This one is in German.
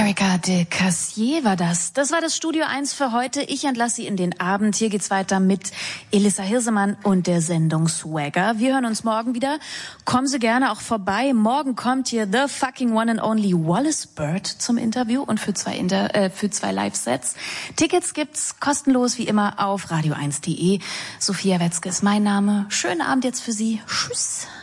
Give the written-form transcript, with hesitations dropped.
Erika de Cassier war das. Das war das Studio 1 für heute. Ich entlasse Sie in den Abend. Hier geht's weiter mit Elissa Hirsemann und der Sendung Swagger. Wir hören uns morgen wieder. Kommen Sie gerne auch vorbei. Morgen kommt hier the fucking one and only Wallace Bird zum Interview und für zwei Live-Sets. Tickets gibt's kostenlos wie immer auf radio1.de. Sophia Wetzke ist mein Name. Schönen Abend jetzt für Sie. Tschüss.